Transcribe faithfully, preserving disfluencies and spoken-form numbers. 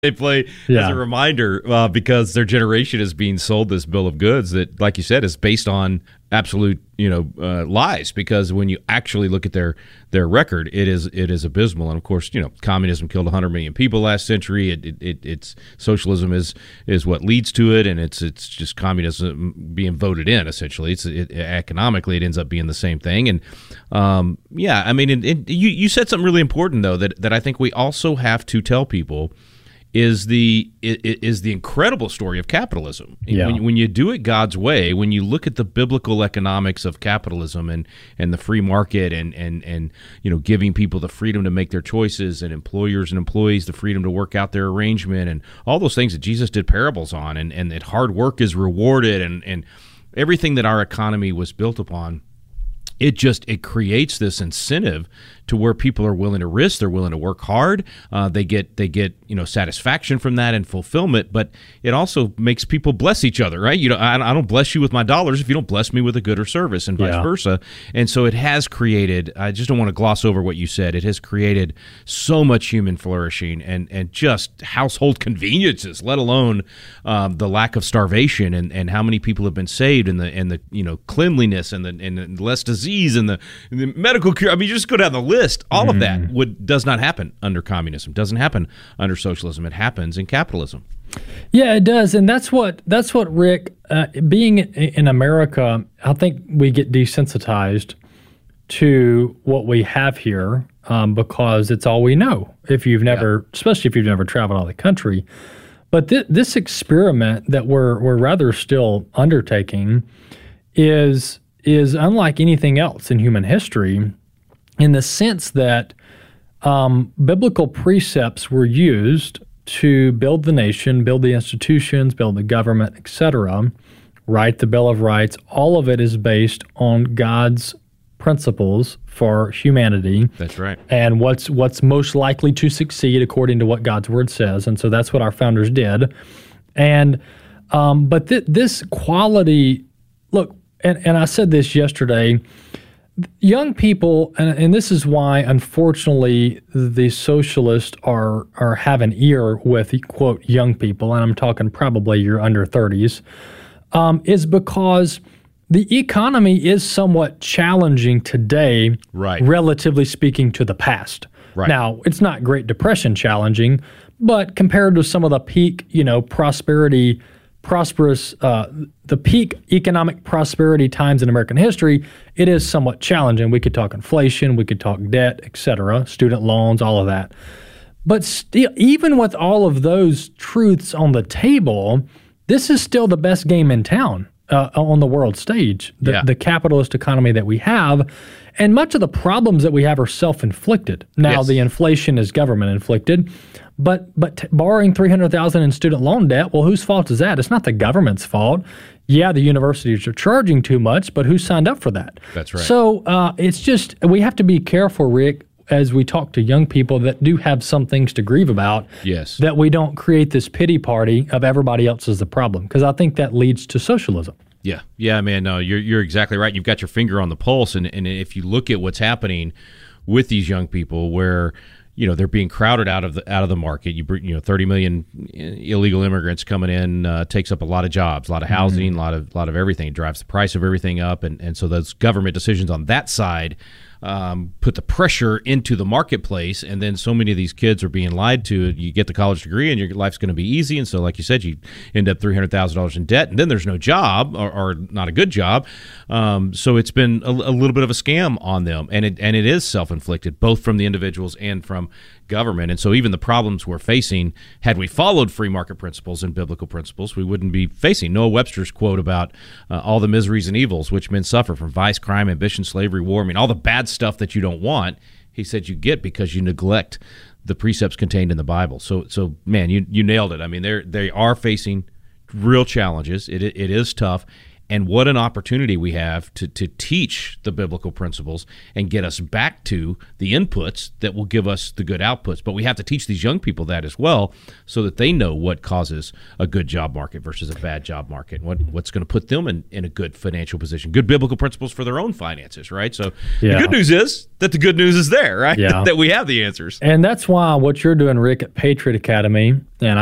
They play yeah. as a reminder uh, because their generation is being sold this bill of goods that, like you said, is based on absolute, you know, uh, lies. Because when you actually look at their their record, it is it is abysmal. And of course, you know, communism killed one hundred million people last century. It, it, it it's socialism is is what leads to it, and it's it's just communism being voted in. Essentially, it's it, economically it ends up being the same thing. And um, yeah, I mean, it, it, you you said something really important though that that I think we also have to tell people. Is the is the incredible story of capitalism. Yeah. When, when you do it God's way, when you look at the biblical economics of capitalism and, and the free market and, and, and you know giving people the freedom to make their choices and employers and employees the freedom to work out their arrangement and all those things that Jesus did parables on and, and that hard work is rewarded and, and everything that our economy was built upon, it just it creates this incentive to where people are willing to risk, they're willing to work hard, uh, they get they get you know satisfaction from that and fulfillment. But it also makes people bless each other, right? You know, I, I don't bless you with my dollars if you don't bless me with a good or service, and vice yeah. versa. And so it has created. I just don't want to gloss over what you said. It has created so much human flourishing and and just household conveniences, let alone um, the lack of starvation and, and how many people have been saved and the and the you know cleanliness and the and the less disease and the, and the medical care. I mean, you just go down the list. All of that would does not happen under communism. Doesn't happen under socialism. It happens in capitalism. Yeah, it does, and that's what that's what Rick. Uh, being in America, I think we get desensitized to what we have here um, because it's all we know. If you've never, yeah. especially if you've never traveled out of the country, but th- this experiment that we're we're rather still undertaking is is unlike anything else in human history. In the sense that um, biblical precepts were used to build the nation, build the institutions, build the government, et cetera, write the Bill of Rights, all of it is based on God's principles for humanity. That's right. And what's what's most likely to succeed according to what God's Word says. And so that's what our founders did. And um, but th- this quality, look, and, and I said this yesterday, young people, and, and this is why, unfortunately, the socialists are are have an ear with, quote, young people, and I'm talking probably your under thirties, um, is because the economy is somewhat challenging today, right. relatively speaking to the past. Right. Now, it's not Great Depression challenging, but compared to some of the peak, you know, prosperity prosperous, uh, the peak economic prosperity times in American history, it is somewhat challenging. We could talk inflation, we could talk debt, et cetera, student loans, all of that. But still, even with all of those truths on the table, this is still the best game in town uh, on the world stage, the, yeah. the capitalist economy that we have. And much of the problems that we have are self-inflicted. Now, yes. the inflation is government-inflicted. But but t- borrowing three hundred thousand dollars in student loan debt, well, whose fault is that? It's not the government's fault. Yeah, the universities are charging too much, but who signed up for that? That's right. So uh, it's just, we have to be careful, Rick, as we talk to young people that do have some things to grieve about, yes. that we don't create this pity party of everybody else is the problem, because I think that leads to socialism. Yeah, yeah, man, no, you're you're exactly right. You've got your finger on the pulse, and, and if you look at what's happening with these young people where you know they're being crowded out of the out of the market. You you know, thirty million illegal immigrants coming in uh, takes up a lot of jobs, a lot of housing, mm-hmm. a lot of lot of everything. It drives the price of everything up, and and so those government decisions on that side um, put the pressure into the marketplace. And then so many of these kids are being lied to. You get the college degree, and your life's going to be easy. And so, like you said, you end up three hundred thousand dollars in debt, and then there's no job or, or not a good job. Um, so it's been a, a little bit of a scam on them, and it and it is self-inflicted, both from the individuals and from government. And so even the problems we're facing, had we followed free market principles and biblical principles, we wouldn't be facing. Noah Webster's quote about uh, all the miseries and evils which men suffer from vice, crime, ambition, slavery, war, I mean, all the bad stuff that you don't want, he said you get because you neglect the precepts contained in the Bible. So, so man, you you nailed it. I mean, they they are facing real challenges. It It is tough. And what an opportunity we have to to teach the biblical principles and get us back to the inputs that will give us the good outputs. But we have to teach these young people that as well, so that they know what causes a good job market versus a bad job market, what what's going to put them in, in a good financial position, good biblical principles for their own finances, right? So yeah. the good news is that the good news is there, right? Yeah. That we have the answers. And that's why what you're doing, Rick, at Patriot Academy, and